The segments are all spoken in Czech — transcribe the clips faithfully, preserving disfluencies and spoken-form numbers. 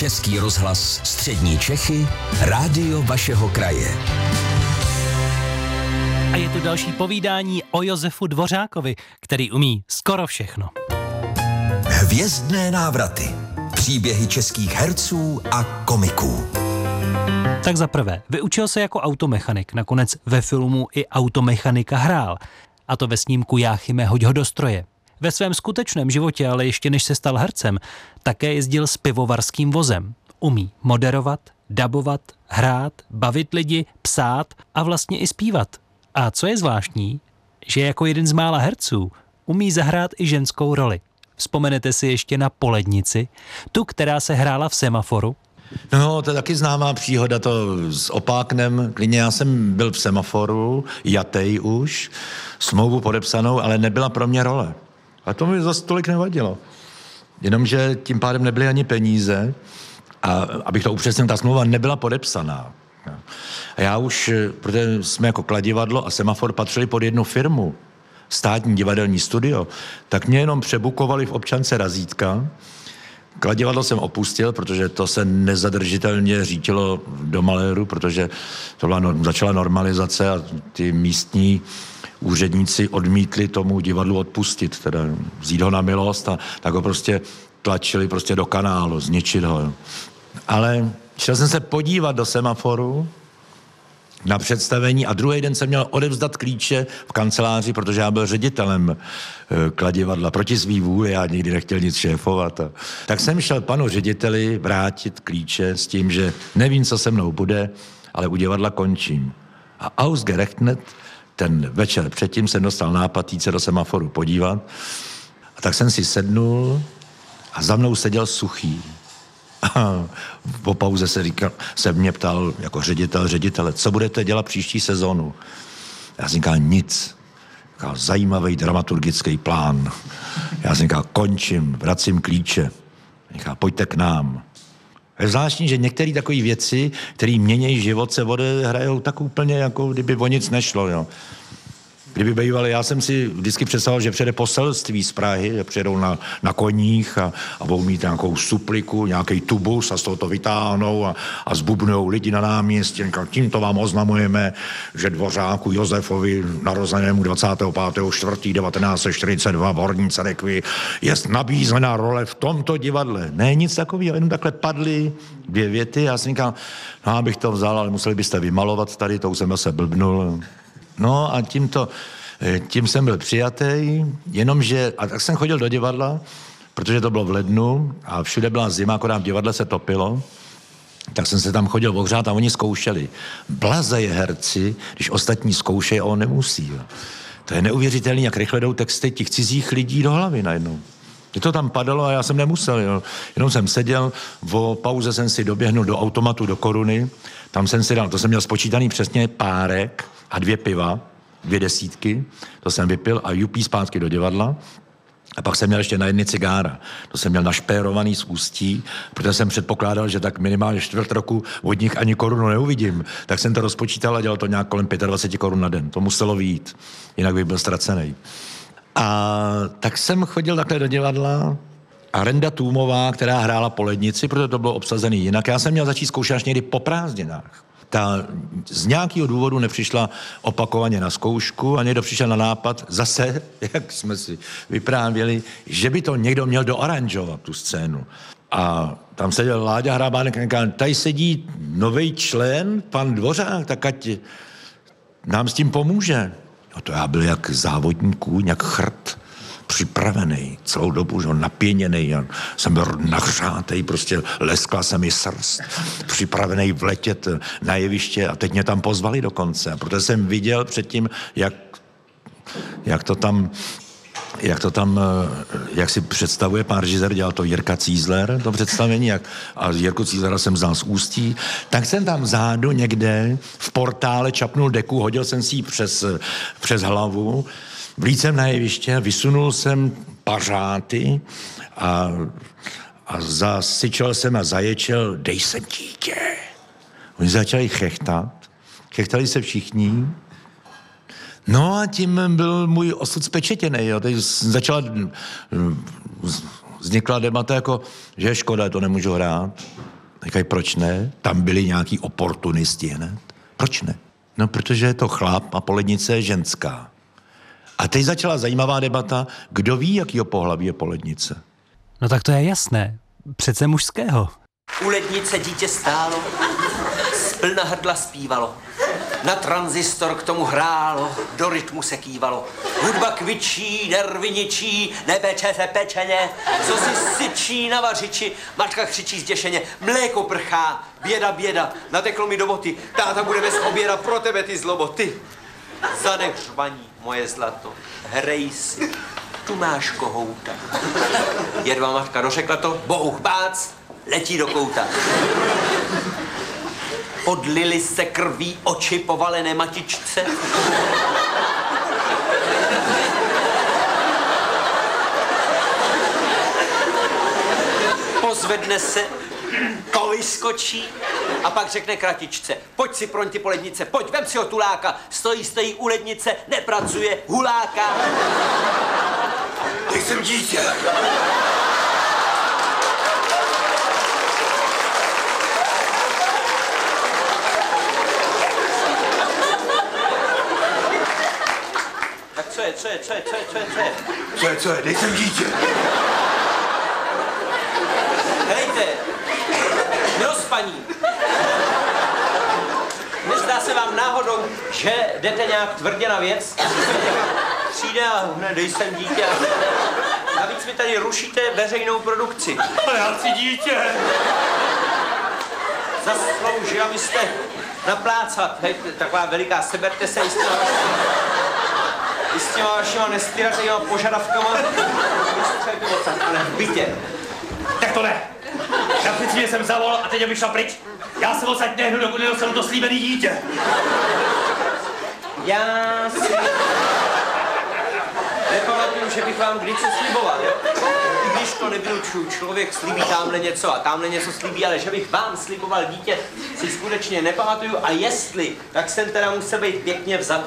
Český rozhlas Střední Čechy, rádio vašeho kraje. A je tu další povídání o Josefu Dvořákovi, který umí skoro všechno. Hvězdné návraty. Příběhy českých herců a komiků. Tak za prvé, vyučil se jako automechanik, nakonec ve filmu i automechanika hrál. A to ve snímku Jáchyme, hoď ho do stroje. Ve svém skutečném životě, ale ještě než se stal hercem, také jezdil s pivovarským vozem. Umí moderovat, dabovat, hrát, bavit lidi, psát a vlastně i zpívat. A co je zvláštní, že jako jeden z mála herců umí zahrát i ženskou roli. Vzpomenete si ještě na Polednici, tu, která se hrála v Semaforu? No, to je taky známá příhoda, to s Opáknem. Klidně já jsem byl v Semaforu, jatej už, smlouvu podepsanou, ale nebyla pro mě role. A to mi zase tolik nevadilo. Jenomže tím pádem nebyly ani peníze a abych to upřesnil, ta smlouva nebyla podepsaná. A já už, protože jsme jako Kladivadlo a Semafor patřili pod jednu firmu, Státní divadelní studio, tak mě jenom přebukovali v občance razítka. Kladivadlo jsem opustil, protože to se nezadržitelně řítilo do maléru, protože to byla, no, začala normalizace a ty místní úředníci odmítli tomu divadlu odpustit, teda vzít ho na milost a tak ho prostě tlačili prostě do kanálu, zničit ho. Ale šel jsem se podívat do Semaforu na představení a druhý den jsem měl odevzdat klíče v kanceláři, protože já byl ředitelem Kladivadla proti svý vůli, já nikdy nechtěl nic šéfovat. A tak jsem šel panu řediteli vrátit klíče s tím, že nevím, co se mnou bude, ale u divadla končím. A ausgerechnet ten večer předtím jsem dostal nápad jít se do Semaforu podívat. A tak jsem si sednul a za mnou seděl Suchý. A po pauze se, říkal, se mě ptal jako ředitel, ředitele, co budete dělat příští sezonu? Já jsem říkal, nic. Říkal, zajímavý dramaturgický plán. Já jsem říkal, končím, vracím klíče. Říkal, pojďte k nám. Je zvláštní, že některé takové věci, které měnějí život, se odehrajou tak úplně, jako kdyby o nic nešlo. Jo. Kdyby bývali, já jsem si vždycky představoval, že přijede poselství z Prahy, že přijedou na, na koních a, a budou mít nějakou supliku, nějaký tubus a z toho to vytáhnou a, a zbubnujou lidi na náměstí. Tímto vám oznamujeme, že Dvořáku Josefovi narozenému dvacátého pátého čtvrtého devatenáct set čtyřicet dva v Horní Cerekvi je nabízená role v tomto divadle. Ne, nic takového, jenom takhle padly dvě věty. Já jsem říkal, no abych to vzal, ale museli byste vymalovat tady, to už jsem se blbnul. No a tímto, tím jsem byl přijatý, jenomže, a tak jsem chodil do divadla, protože to bylo v lednu a všude byla zima, akorát v divadle se topilo, tak jsem se tam chodil ohřát a oni zkoušeli. Blazeje herci, když ostatní zkoušejí a on nemusí. Jo. To je neuvěřitelné, jak rychle jdou texty těch cizích lidí do hlavy najednou. Mě to tam padalo a já jsem nemusel, jo. Jenom jsem seděl, v pauze jsem si doběhnul do automatu, do Koruny, tam jsem si dal, to jsem měl spočítaný přesně párek a dvě piva, dvě desítky, to jsem vypil a jupí zpátky do divadla. A pak jsem měl ještě na jedny cigára. To jsem měl našpérovaný z ústí, protože jsem předpokládal, že tak minimálně čtvrt roku od nich ani korunu neuvidím. Tak jsem to rozpočítal a dělal to nějak kolem dvacet pět korun na den. To muselo vyjít, jinak bych byl ztracený. A tak jsem chodil takhle do divadla a Renda Tůmová, která hrála Polednici, protože to bylo obsazený jinak. Já jsem měl začít zkoušet až někdy po prázdninách. Ta z nějakého důvodu nepřišla opakovaně na zkoušku a někdo přišel na nápad zase, jak jsme si vyprávěli, že by to někdo měl doaranžovat, tu scénu. A tam seděl Láďa Hrabánek a říkal, tady sedí nový člen, pan Dvořák, tak ať nám s tím pomůže. No to já byl jak závodní kůň, jak chrt, připravený, celou dobu, že napěněný, jsem byl nahřátej, prostě leskla se mi srst, připravený vletět na jeviště a teď mě tam pozvali dokonce. A protože jsem viděl předtím, jak, jak to tam jak to tam, jak si představuje pán režisér, dělal to Jirka Cízler, to představení, jak, a Jirku Cízlera jsem znal z Ústí, tak jsem tam zádu někde v portále čapnul deku, hodil jsem si ji přes, přes hlavu, vlíc jsem na jeviště, vysunul jsem pařáty a, a zasyčel jsem a zaječel, dej sem dítě. Oni začali chechtat, chechtali se všichni. No a tím byl můj osud spečetěnej. Jo. Teď začala, vznikla debata jako, že je škoda, to nemůžu hrát. Říkají, proč ne? Tam byli nějaký oportunisti hned. Proč ne? No, protože je to chlap a polednice je ženská. A teď začala zajímavá debata, kdo ví, jakýho pohlaví je polednice. No tak to je jasné. Přece mužského. U lednice dítě stálo, z plna hrdla zpívalo. Na tranzistor k tomu hrálo, do rytmu se kývalo. Hudba kvičí, nervy ničí, nepeče se pečeně, co si syčí na vařiči, matka křičí zděšeně, mléko prchá, běda, běda, nateklo mi do boty, táta bude bez oběda pro tebe ty zloboty. Zadek řvaní, moje zlato, hrej si, tu máš kohouta. Jedva matka dořekla to, bouch bác, letí do kouta. Odlily se krví oči povalené matičce. Pozvedne se, to vyskočí a pak řekne kratičce. Pojď si proň ty po lednice, pojď, vem si ho tuláka. Stojí, stojí u lednice, nepracuje, huláka. Teď jsem dítě. Co je, co je, co je, co je, co je, co je? Co je, co je, dej jsem dítě. Helejte, nerozpaní. Nezdá se vám náhodou, že jdete nějak tvrdě na věc? Přijde a ne, dej sem dítě. Navíc mi tady rušíte veřejnou produkci. Ale já chci dítě. Zaslouží, abyste naplácat. Hej, taková veliká, seberte se jistě na I s těma vašima nestyratýma požadavkama vystřelíte odsad, ale v bytě. Tak to ne. Já před chvíli jsem zavolal a teď bych šla pryč. Já se odsaď nehnu, dokud nedostanu to slíbený dítě. Já si nepamatuju, že bych vám kdy co sliboval, jo? I když to nevylučuju, člověk slíbí tamhle něco a tamhle něco slíbí, ale že bych vám sliboval dítě, si skutečně nepamatuju a jestli, tak jsem teda musel být pěkně vzatý.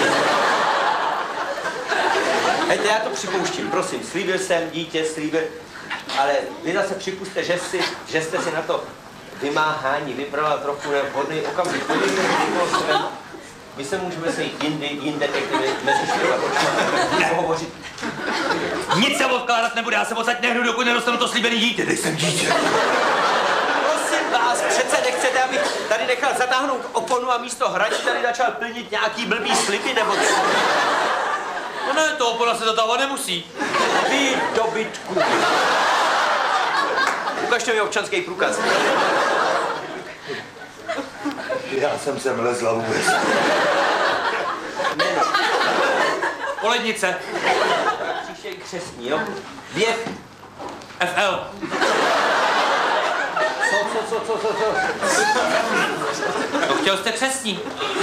Hejte, já to připouštím, prosím, slíbil jsem dítě, slíbil, ale vy zase připuste, že, si, že jste si na to vymáhání vybrala trochu nevhodný okamžik. My se můžeme sejít jindy, jinde, detektivy, mezi čtyřma počíma, pohovořit. Nic se odkládat nebude, já se odsaď nehnu, dokud nedostanu to slíbený dítě. Dej sem dítě. Prosím vás, přece nechcete, abych tady nechal zatáhnout oponu a místo hraní tady začal plnit nějaký blbý sliby, nebo co? No ne, to opona se zatávat nemusí. Vy dobytku. Ukažte mi občanský průkaz. Já jsem sem lezla vůbec. Jméno. Polednice. Příště i křestní, jo? Věk. F L. Co, co, co, co, co, co? No chtěl jste křestní.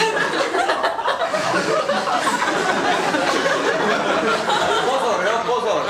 Pozor, jo, pozor.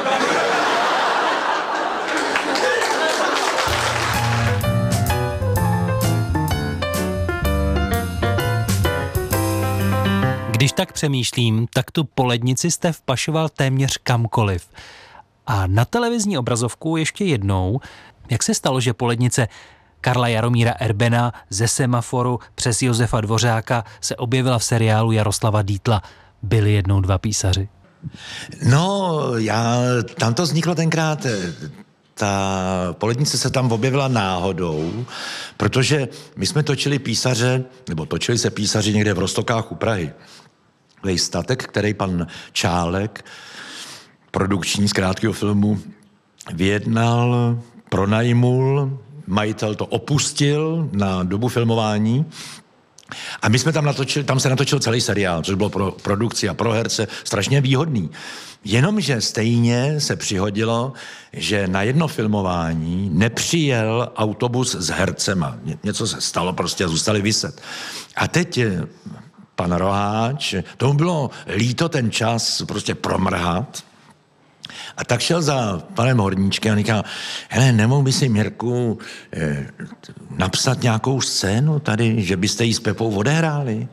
Když tak přemýšlím, tak tu polednici jste vpašoval téměř kamkoliv. A na televizní obrazovku ještě jednou, jak se stalo, že polednice Karla Jaromíra Erbena ze Semaforu přes Josefa Dvořáka se objevila v seriálu Jaroslava Dietla. Byli jednou dva písaři. No, já, tam to vzniklo tenkrát, ta polednice se tam objevila náhodou, protože my jsme točili písaře, nebo točili se písaři někde v Roztokách u Prahy. Takový statek, který pan Čálek, produkční z krátkého filmu, vyjednal, pronajmul, majitel to opustil na dobu filmování a my jsme tam natočili, tam se natočil celý seriál, což bylo pro produkci a pro herce strašně výhodný. Jenomže stejně se přihodilo, že na jedno filmování nepřijel autobus s hercema. Něco se stalo, prostě zůstali viset. A teď pan Roháč, tomu bylo líto ten čas prostě promrhat. A tak šel za panem Horníčkem a říkal, hele, nemohl by si, Mirku, eh, napsat nějakou scénu tady, že byste jí s Pepou odehráli?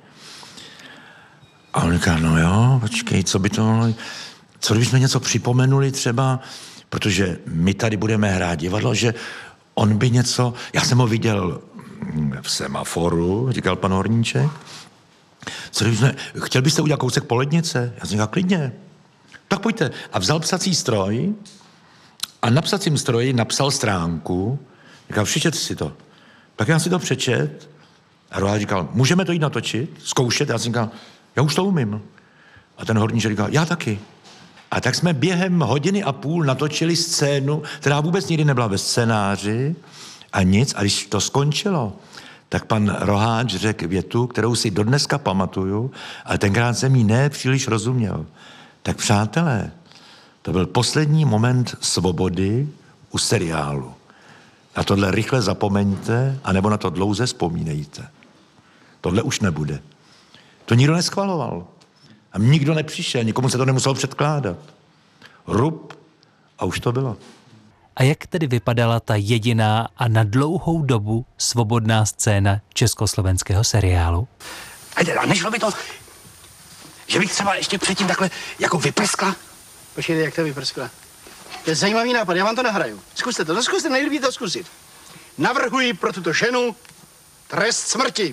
A on říkal, no jo, počkej, co by to... Co kdybychom něco připomenuli třeba, protože my tady budeme hrát divadlo, že on by něco, já jsem ho viděl v semaforu, říkal pan Horníček, co jsme, chtěl byste udělat kousek po lednice? Já jsem říkal, klidně. Tak pojďte. A vzal psací stroj a na psacím stroji napsal stránku, říkal, přečet si to. Tak já si to přečet a Roháč říkal, můžeme to jít natočit, zkoušet? Já jsem říkal, já už to umím. A ten Horníček říkal, já taky. A tak jsme během hodiny a půl natočili scénu, která vůbec nikdy nebyla ve scénáři a nic. A když to skončilo, tak pan Roháč řekl větu, kterou si dodneska pamatuju, ale tenkrát jsem jí ne příliš rozuměl. Tak přátelé, to byl poslední moment svobody u seriálu. Na tohle rychle zapomeňte, anebo na to dlouze vzpomínejte. Tohle už nebude. To nikdo neschvaloval. A nikdo nepřišel, nikomu se to nemuselo předkládat. Rub a už to bylo. A jak tedy vypadala ta jediná a na dlouhou dobu svobodná scéna československého seriálu? A nešlo by to, že bych třeba ještě předtím takhle jako vyprskla? Počkejte, jak to vyprskla? To je zajímavý nápad, já vám to nahraju. Zkuste to, no zkuste, nejlíbí to zkusit. Navrhuji pro tuto ženu trest smrti.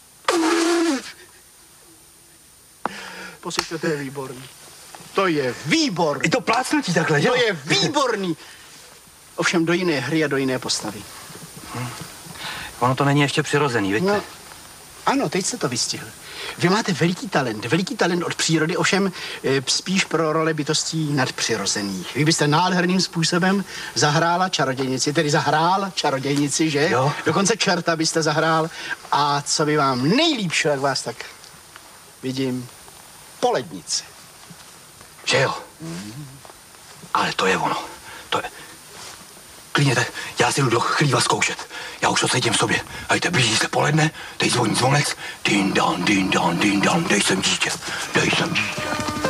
Poslyšte, to je výborný. To je výborný. I to plácnutí takhle, že? To je výborný. Ovšem do jiné hry a do jiné postavy. Hm. Ono to není ještě přirozený, víte? No, ano, teď jste to vystihl. Vy máte veliký talent, veliký talent od přírody, ovšem e, spíš pro role bytostí nadpřirozených. Vy byste nádherným způsobem zahrála čarodějnici, tedy zahrál čarodějnici, že? Jo. Dokonce čerta byste zahrál. A co by vám nejlíp šlo, jak vás tak vidím, po lednici. Že jo? Mm. Ale to je ono. To je... Klidně, tak já si jdu do chlíva zkoušet. Já už to cítím v sobě. Hejte, blíží se poledne, teď zvoní zvonec. Din dan, din dan, din dan, dej sem dítě, dej sem dítě.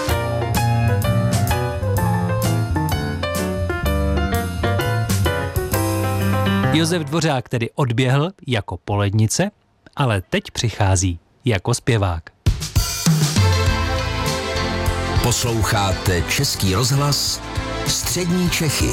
Josef Dvořák tedy odběhl jako polednice, ale teď přichází jako zpěvák. Posloucháte Český rozhlas Střední Čechy.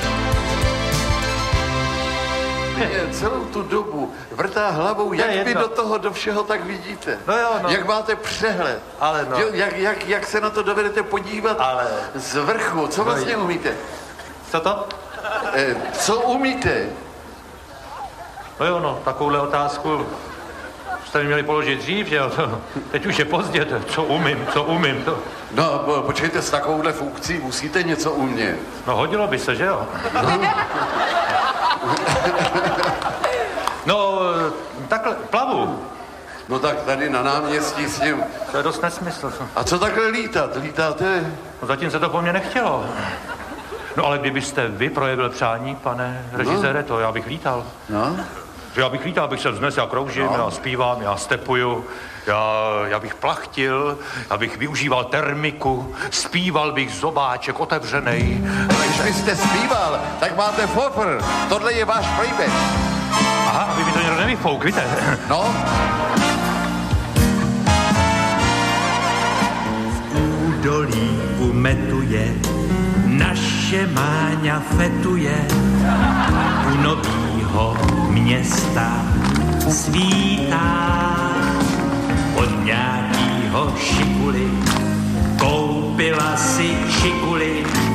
Celou tu dobu vrtá hlavou, jak vy do toho, do všeho tak vidíte. No jo, no. Jak máte přehled. Ale no. Jak, jak, jak se na to dovedete podívat ale... z vrchu. Co vlastně no, umíte? Co to? Eh, co umíte? No jo, no, takovouhle otázku jste mi měli položit dřív, že jo? Teď už je pozdě, to, co umím, co umím. To... No, počkejte, s takovouhle funkcí musíte něco umět. No, hodilo by se, že jo? No, no takhle, plavu. No tak tady na náměstí s ním. To je dost nesmysl. A co takhle lítat? Lítáte? No zatím se to po mně nechtělo. No ale kdybyste vy projevil přání, pane režisére, no. To já bych lítal. No? Já bych lítal, abych se vznes, já kroužím, no. Já zpívám, já stepuju, já, já bych plachtil, já bych využíval termiku, zpíval bych zobáček otevřenej. Když byste zpíval, tak máte fofr. Tohle je váš playback. Aha, aby mi to někdo nevyfouk, víte? No. V údolí umetuje, naše Máňa fetuje, u novýho města svítá. Od nějakýho šikuly koupila si čikuly,